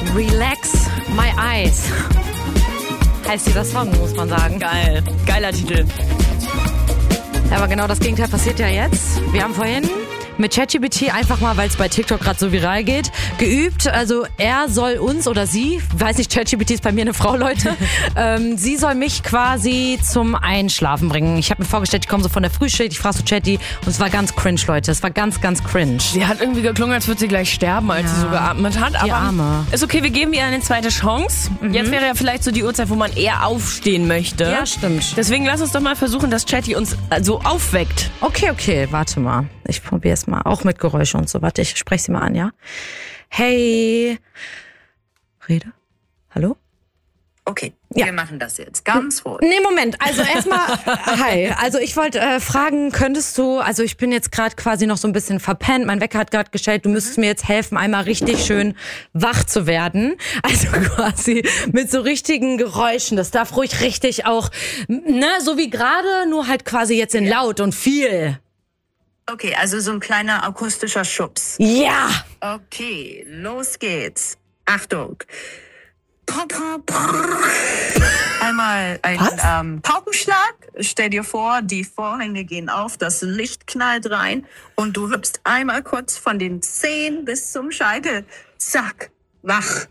Relax My Eyes. Heißt dieser Song, muss man sagen. Geil. Geiler Titel. Aber genau das Gegenteil passiert ja jetzt. Wir haben vorhin mit ChatGPT einfach mal, weil es bei TikTok gerade so viral geht, geübt. Also er soll uns oder sie, weiß nicht, ChatGPT ist bei mir eine Frau, Leute, sie soll mich quasi zum Einschlafen bringen. Ich habe mir vorgestellt, ich komme so von der Frühschicht, ich frage so Chatty und es war ganz cringe, Leute. Es war ganz, ganz cringe. Sie hat irgendwie geklungen, als würde sie gleich sterben, als sie so geatmet hat. Die Aber Arme. ist okay, wir geben ihr eine zweite Chance. Jetzt wäre ja vielleicht so die Uhrzeit, wo man eher aufstehen möchte. Ja, stimmt. Deswegen lass uns doch mal versuchen, dass Chatty uns so aufweckt. Okay, warte mal. Ich probiere es mal. Auch mit Geräusche und so. Warte, ich spreche sie mal an, ja? Hey. Rede? Hallo? Okay, Ja. wir machen das jetzt ganz ruhig. Nee, Moment. Also erstmal, hi. Also ich wollte fragen, könntest du, also ich bin jetzt gerade quasi noch so ein bisschen verpennt. Mein Wecker hat gerade gestellt. Du müsstest mir jetzt helfen, einmal richtig schön wach zu werden. Also quasi mit so richtigen Geräuschen. Das darf ruhig richtig auch, ne, so wie gerade, nur halt quasi jetzt in laut und viel. Okay, also so ein kleiner akustischer Schubs. Ja! Okay, los geht's. Achtung. Einmal ein Paukenschlag. Stell dir vor, die Vorhänge gehen auf, das Licht knallt rein und du hüpfst einmal kurz von den Zehen bis zum Scheitel. Zack, wach.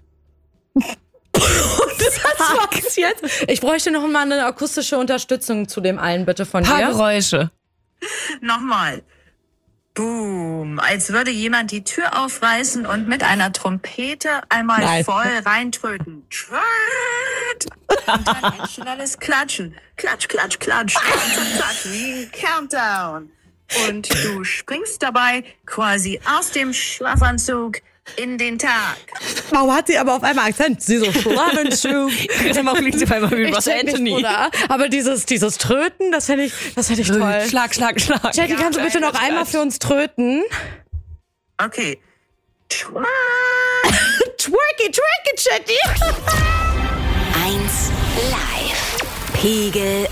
Das war's jetzt. Ich bräuchte noch mal eine akustische Unterstützung zu dem allen, bitte, von dir. Paar Geräusche. Nochmal. Boom. Als würde jemand die Tür aufreißen und mit einer Trompete einmal Nein. voll reintröten. Und dann ein schnelles Klatschen. Klatsch, klatsch, klatsch. Zack, zack, wie ein Countdown. Und du springst dabei quasi aus dem Schlafanzug in den Tag. Warum hat sie aber auf einmal Akzent? Sie so Schlafanzug. Klingt sie auf einmal wie Ross Anthony. Bruder. Aber dieses Tröten, das finde ich toll. Schlag, Schlag, Schlag. Jackie, kannst du bitte noch einmal für uns tröten? Okay. Twerky, Chatty. 1 Live. Pegel